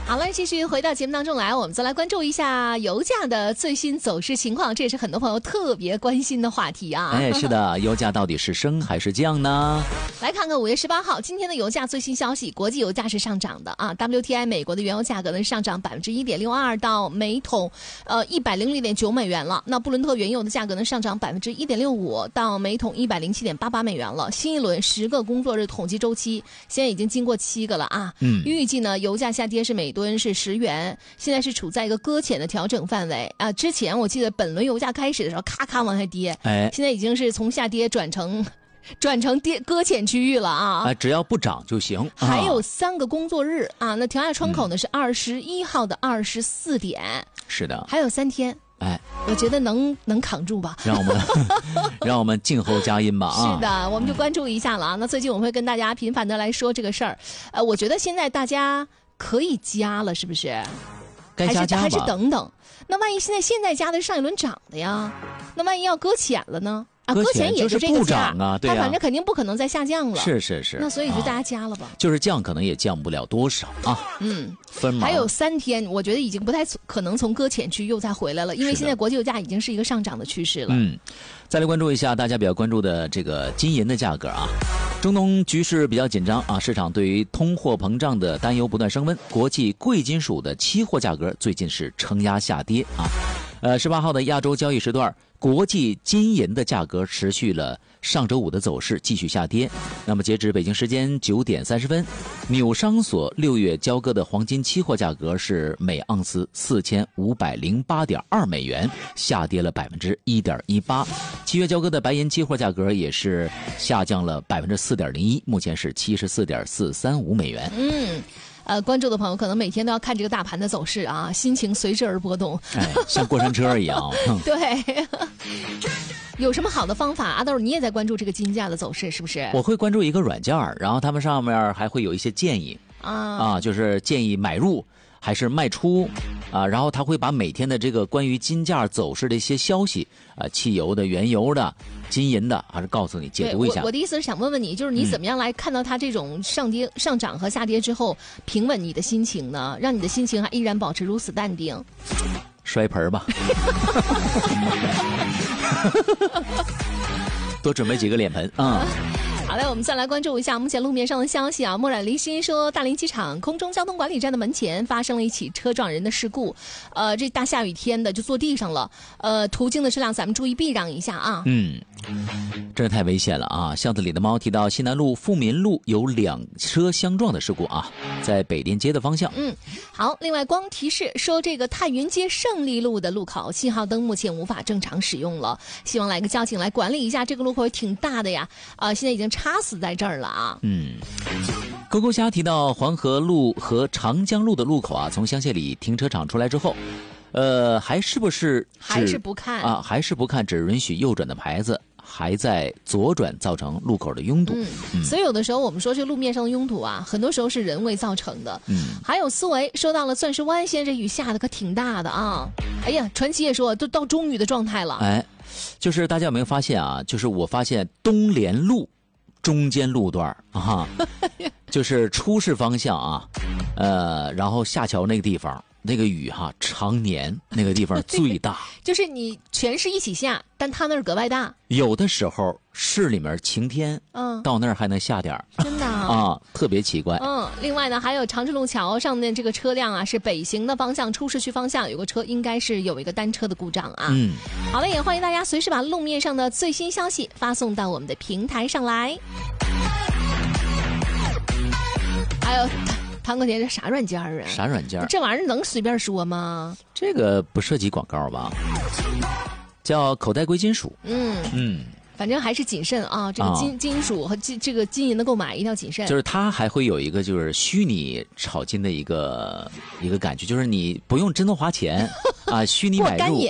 好了，继续回到节目当中来，我们再来关注一下油价的最新走势情况，这也是很多朋友特别关心的话题啊。 哎，是的，油价到底是升还是降呢？ 来看看5月18号今天的油价最新消息，国际油价是上涨的啊 ，WTI 美国的原油价格呢上涨1.62%到每桶100.9美元了。那布伦特原油的价格呢上涨1.65%到每桶107.88美元了。新一轮10个工作日统计周期现在已经经过7个了啊。预计呢油价下跌是每吨是10元，现在是处在一个搁浅的调整范围啊。之前我记得本轮油价开始的时候咔咔往下跌，现在已经是从下跌转成搁浅区域了啊！ 只要不涨就行。 还有3个工作日啊，那调价窗口呢是21号的24点。 是的， 还有3天。我觉得能扛住吧？ 让我们静候佳音吧啊！ 是的，我们就关注一下了啊。那最近我们会跟大家频繁的来说这个事儿。我觉得现在大家可以加了，是不是？ 该加吧， 还是等等。那万一现在加的是上一轮涨的呀？那万一要搁浅了呢？搁浅也是这个价啊，对啊， 它反正肯定不可能再下降了。 是。 那所以就大家加了吧。 就是降，可能也降不了多少啊。分毛。 还有3天，我觉得已经不太可能从搁浅区又再回来了，因为现在国际油价已经是一个上涨的趋势了。 再来关注一下大家比较关注的这个金银的价格啊。中东局势比较紧张啊，市场对于通货膨胀的担忧不断升温，国际贵金属的期货价格最近是承压下跌啊。18号的亚洲交易时段，国际金银的价格持续了上周五的走势，继续下跌。那么截止北京时间9点30分，纽商所6月交割的黄金期货价格是每盎司4508.2美元，下跌了1.18%。7月交割的白银期货价格也是下降了4.01%，目前是74.435美元。 关注的朋友可能每天都要看这个大盘的走势啊，心情随之而波动， 像过山车一样。 对，有什么好的方法？阿豆，你也在关注这个金价的走势是不是？ 我会关注一个软件，然后他们上面还会有一些建议就是建议买入还是卖出然后他会把每天的这个关于金价走势的一些消息汽油的、原油的、金银的，还是告诉你解读一下。 我的意思是想问问你，就是你怎么样来看到它这种上涨和下跌之后，平稳你的心情呢？让你的心情还依然保持如此淡定？ 摔盆吧。多准备几个脸盆啊。 好嘞，我们再来关注一下目前路面上的消息啊。墨染离心说，大连机场空中交通管理站的门前发生了一起车撞人的事故，这大下雨天的就坐地上了，途经的车辆咱们注意避让一下啊。 真是太危险了啊！巷子里的猫提到西南路富民路有2车相撞的事故啊，在北店街的方向。 好，另外光提示说，这个太云街胜利路的路口信号灯目前无法正常使用了，希望来个交警来管理一下，这个路口也挺大的呀，现在已经插死在这儿了啊。 勾勾虾提到黄河路和长江路的路口啊，从香榭里停车场出来之后，还是不看，还是不看只允许右转的牌子，还在左转，造成路口的拥堵。 所以有的时候我们说这路面上的拥堵啊，很多时候是人为造成的。还有思维说到了钻石湾，现在这雨下的可挺大的啊。哎呀，传奇也说都到中雨的状态了。 就是大家有没有发现啊？就是我发现东联路中间路段就是出事方向啊，然后下桥那个地方。那个雨常年那个地方最大。 就是你全市一起下，但它那儿格外大。 有的时候市里面晴天，到那儿还能下点儿， 真的特别奇怪。 另外呢，还有长治路桥上面这个车辆啊，是北行的方向出市区方向有个车，应该是有一个单车的故障啊。好了，也欢迎大家随时把路面上的最新消息发送到我们的平台上来。还有潘国田，这啥软件啊？ 啥软件？ 这玩意儿能随便说吗？ 这个不涉及广告吧？叫口袋贵金属。 反正还是谨慎啊，这个金属和这个金银的购买一定要谨慎。 就是它还会有一个就是虚拟炒金的一个感觉，就是你不用真的花钱虚拟买入。